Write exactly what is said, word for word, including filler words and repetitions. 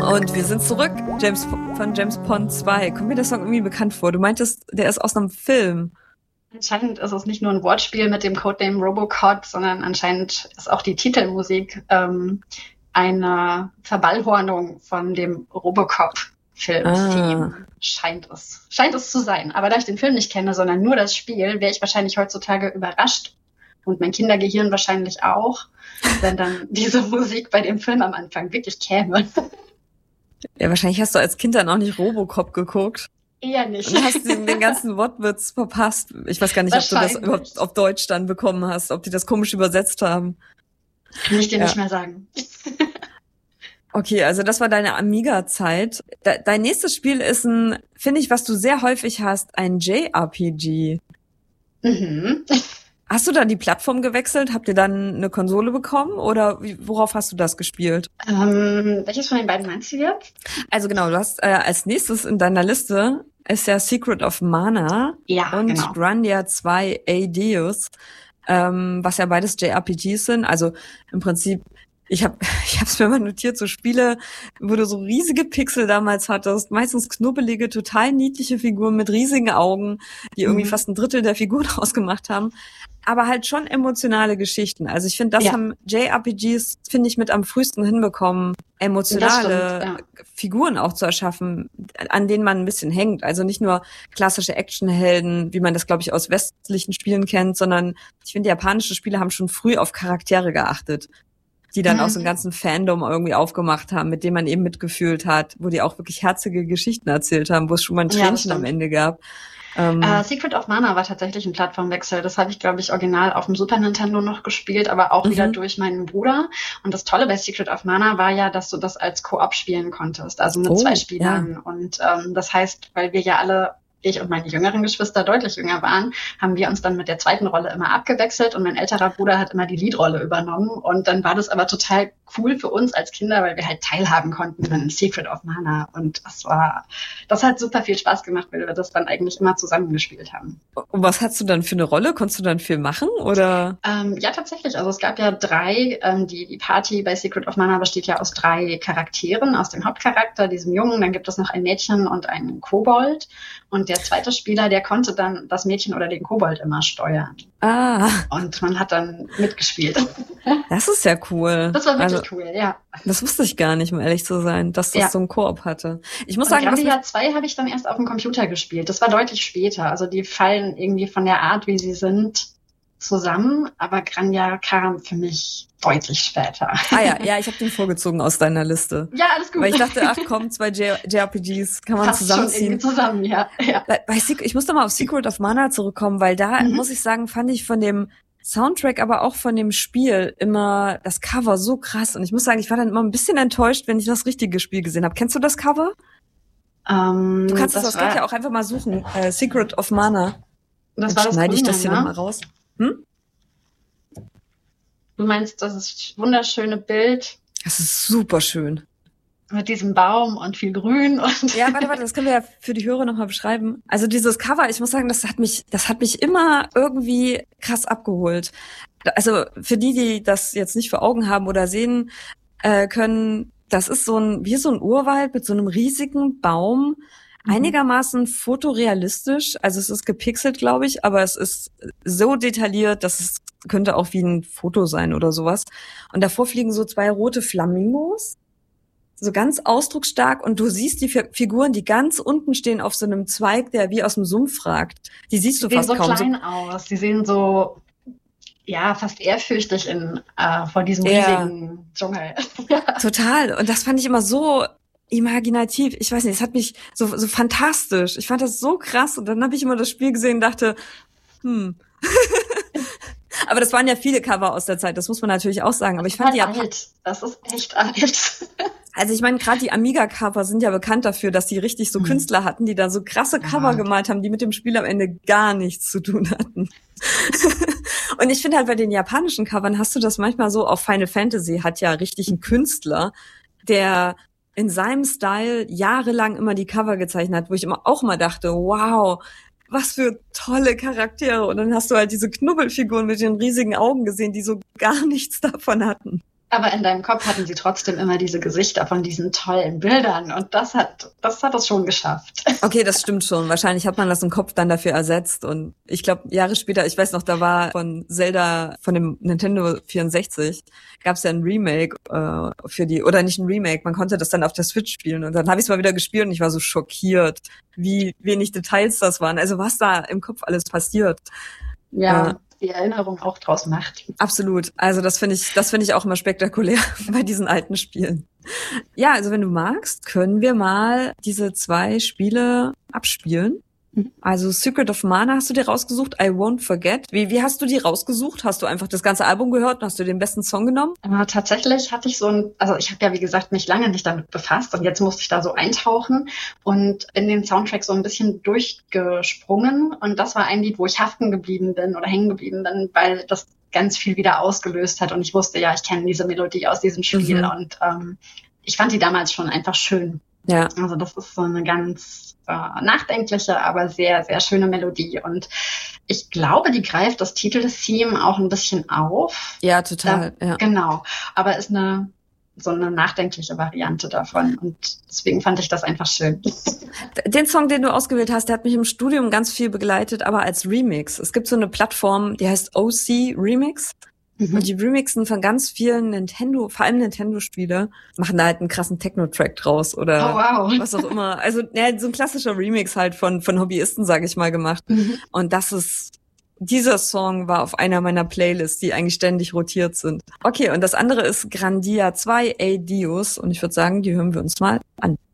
Und wir sind zurück. James von James Bond zwei. Kommt mir der Song irgendwie bekannt vor? Du meintest, der ist aus einem Film. Anscheinend ist es nicht nur ein Wortspiel mit dem Codename Robocop, sondern anscheinend ist auch die Titelmusik ähm, eine Verballhornung von dem Robocop-Film-Theme. Ah. Scheint es. Scheint es zu sein. Aber da ich den Film nicht kenne, sondern nur das Spiel, wäre ich wahrscheinlich heutzutage überrascht. Und mein Kindergehirn wahrscheinlich auch, wenn dann diese Musik bei dem Film am Anfang wirklich käme. Ja, wahrscheinlich hast du als Kind dann auch nicht Robocop geguckt. Eher nicht. Und hast den, den ganzen Wortwitz verpasst. Ich weiß gar nicht, ob du das überhaupt auf Deutsch dann bekommen hast, ob die das komisch übersetzt haben. Kann ich dir ja. nicht mehr sagen. Okay, also das war deine Amiga-Zeit. De- dein nächstes Spiel ist ein, finde ich, was du sehr häufig hast, ein J R P G. Mhm. Hast du dann die Plattform gewechselt? Habt ihr dann eine Konsole bekommen? Oder worauf hast du das gespielt? Ähm, welches von den beiden meinst du jetzt? Also genau, du hast äh, als nächstes in deiner Liste ist ja Secret of Mana ja, und genau. Grandia zwei Adeus, ähm, was ja beides J R P Gs sind. Also im Prinzip, ich habe ich hab's mir mal notiert, so Spiele, wo du so riesige Pixel damals hattest, meistens knubbelige, total niedliche Figuren mit riesigen Augen, die irgendwie mhm. fast ein Drittel der Figuren ausgemacht haben. Aber halt schon emotionale Geschichten. Also ich finde, das ja. haben J R P Gs, finde ich, mit am frühesten hinbekommen, emotionale stimmt, ja. Figuren auch zu erschaffen, an denen man ein bisschen hängt. Also nicht nur klassische Actionhelden, wie man das, glaube ich, aus westlichen Spielen kennt, sondern ich finde, japanische Spiele haben schon früh auf Charaktere geachtet, die dann mhm. auch so einen ganzen Fandom irgendwie aufgemacht haben, mit dem man eben mitgefühlt hat, wo die auch wirklich herzige Geschichten erzählt haben, wo es schon mal ein Tränchen ja, am Ende gab. Ähm, uh, Secret of Mana war tatsächlich ein Plattformwechsel. Das habe ich, glaube ich, original auf dem Super Nintendo noch gespielt, aber auch mhm. wieder durch meinen Bruder. Und das Tolle bei Secret of Mana war ja, dass du das als Koop spielen konntest, also mit oh, zwei Spielern. Ja. Und ähm, das heißt, weil wir ja alle, ich und meine jüngeren Geschwister deutlich jünger waren, haben wir uns dann mit der zweiten Rolle immer abgewechselt und mein älterer Bruder hat immer die Leadrolle übernommen. Und dann war das aber total cool für uns als Kinder, weil wir halt teilhaben konnten an Secret of Mana. Und das war, das hat super viel Spaß gemacht, weil wir das dann eigentlich immer zusammengespielt haben. Und was hast du dann für eine Rolle? Konntest du dann viel machen, oder? Ähm, ja, tatsächlich. Also es gab ja drei, ähm, die, die Party bei Secret of Mana besteht ja aus drei Charakteren, aus dem Hauptcharakter, diesem Jungen, dann gibt es noch ein Mädchen und einen Kobold. Und der zweite Spieler, der konnte dann das Mädchen oder den Kobold immer steuern. Ah. Und man hat dann mitgespielt. Das ist ja cool. Das war wirklich also, cool, ja. Das wusste ich gar nicht, um ehrlich zu sein, dass das ja. so ein Koop hatte. Ich muss und sagen, Grandia zwei habe ich dann erst auf dem Computer gespielt. Das war deutlich später. Also die fallen irgendwie von der Art, wie sie sind, zusammen. Aber Grandia kam für mich deutlich später. Ah ja, ja, ich habe den vorgezogen aus deiner Liste. Ja, alles gut. Weil ich dachte, ach komm, zwei J R P Gs kann man Passt zusammenziehen. Schon irgendwie zusammen, ja. ja. Bei, bei Secret, ich muss doch mal auf Secret of Mana zurückkommen, weil da, mhm. muss ich sagen, fand ich von dem Soundtrack, aber auch von dem Spiel immer das Cover so krass. Und ich muss sagen, ich war dann immer ein bisschen enttäuscht, wenn ich das richtige Spiel gesehen habe. Kennst du das Cover? Um, du kannst das, das war... ja auch einfach mal suchen. Äh, Secret of Mana. Das dann war das schneide ich Grüne, das hier ne? nochmal raus. Hm? Du meinst, das ist wunderschöne Bild? Das ist super schön. Mit diesem Baum und viel Grün und. Ja, warte, warte, das können wir ja für die Hörer nochmal beschreiben. Also dieses Cover, ich muss sagen, das hat mich, das hat mich immer irgendwie krass abgeholt. Also für die, die das jetzt nicht vor Augen haben oder sehen äh, können, das ist so ein, wie so ein Urwald mit so einem riesigen Baum, mhm. einigermaßen fotorealistisch. Also es ist gepixelt, glaube ich, aber es ist so detailliert, dass es könnte auch wie ein Foto sein oder sowas. Und davor fliegen so zwei rote Flamingos. So ganz ausdrucksstark und du siehst die Figuren, die ganz unten stehen auf so einem Zweig, der wie aus dem Sumpf ragt. Die siehst du die fast kaum. Die sehen so klein aus. Die sehen so, ja, fast ehrfürchtig in, äh, vor diesem ja. riesigen Dschungel. ja. Total. Und das fand ich immer so imaginativ. Ich weiß nicht, es hat mich so, so fantastisch. Ich fand das so krass. Und dann habe ich immer das Spiel gesehen und dachte, hm. Aber das waren ja viele Cover aus der Zeit, das muss man natürlich auch sagen. Aber ich fand die ja alt. Das ist echt alt. Also ich meine, gerade die Amiga-Cover sind ja bekannt dafür, dass die richtig so mhm. Künstler hatten, die da so krasse Cover ja. gemalt haben, die mit dem Spiel am Ende gar nichts zu tun hatten. Und ich finde halt bei den japanischen Covern hast du das manchmal so, auch Final Fantasy hat ja richtig einen Künstler, der in seinem Style jahrelang immer die Cover gezeichnet hat, wo ich immer auch mal dachte, wow, was für tolle Charaktere. Und dann hast du halt diese Knubbelfiguren mit den riesigen Augen gesehen, die so gar nichts davon hatten. Aber in deinem Kopf hatten sie trotzdem immer diese Gesichter von diesen tollen Bildern und das hat, das hat es schon geschafft. Okay, das stimmt schon. Wahrscheinlich hat man das im Kopf dann dafür ersetzt und ich glaube, Jahre später, ich weiß noch, da war von Zelda, von dem Nintendo vierundsechzig, gab es ja ein Remake äh, für die, oder nicht ein Remake, man konnte das dann auf der Switch spielen und dann habe ich es mal wieder gespielt und ich war so schockiert, wie wenig Details das waren. Also was da im Kopf alles passiert. Ja. Äh, die Erinnerung auch draus macht. Absolut. Also das finde ich, das finde ich auch immer spektakulär bei diesen alten Spielen. Ja, also wenn du magst, können wir mal diese zwei Spiele abspielen. Also Secret of Mana hast du dir rausgesucht, I Won't Forget. Wie, wie hast du die rausgesucht? Hast du einfach das ganze Album gehört und hast du den besten Song genommen? Aber tatsächlich hatte ich so ein, also ich habe ja wie gesagt mich lange nicht damit befasst und jetzt musste ich da so eintauchen und in den Soundtrack so ein bisschen durchgesprungen und das war ein Lied, wo ich haften geblieben bin oder hängen geblieben bin, weil das ganz viel wieder ausgelöst hat und ich wusste ja, ich kenne diese Melodie aus diesem Spiel mhm. und ähm, ich fand die damals schon einfach schön. Ja. Also das ist so eine ganz äh, nachdenkliche, aber sehr, sehr schöne Melodie. Und ich glaube, die greift das Titel-Theme auch ein bisschen auf. Ja, total. Da, ja. Genau. Aber ist eine so eine nachdenkliche Variante davon. Und deswegen fand ich das einfach schön. Den Song, den du ausgewählt hast, der hat mich im Studium ganz viel begleitet, aber als Remix. Es gibt so eine Plattform, die heißt O C Remix. Mhm. Und die remixen von ganz vielen Nintendo, vor allem Nintendo-Spiele, machen da halt einen krassen Techno-Track draus oder oh, wow. was auch immer. Also ja, so ein klassischer Remix halt von von Hobbyisten, sage ich mal, gemacht. Mhm. Und das ist, dieser Song war auf einer meiner Playlists, die eigentlich ständig rotiert sind. Okay, und das andere ist Grandia zwei, Adios. Und ich würde sagen, die hören wir uns mal an.